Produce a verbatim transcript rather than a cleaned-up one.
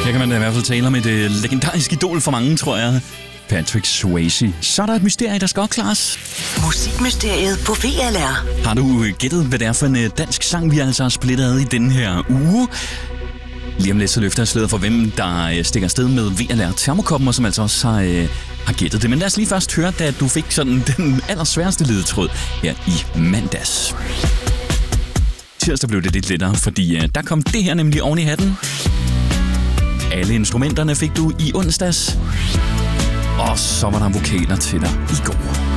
Her kan man i hvert fald tale om et øh, legendarisk idol for mange, tror jeg. Patrick Swayze. Så er der et mysterie, der skal opklares. Musikmysteriet på V L R. Har du gættet, hvad det er for en øh, dansk sang, vi altså har splittet ad i denne her uge? Lige om lidt så løfter jeg sløret for, hvem der øh, stikker afsted med V L R Termokoppen, og som altså også har, øh, har gættet det. Men lad os lige først høre, da du fik sådan den allersværeste ledetråd her i mandags. Tirsdag blev det lidt lettere, fordi øh, der kom det her nemlig oven i hatten. Alle instrumenterne fik du i onsdags. Og så var der vokaler til dig i går.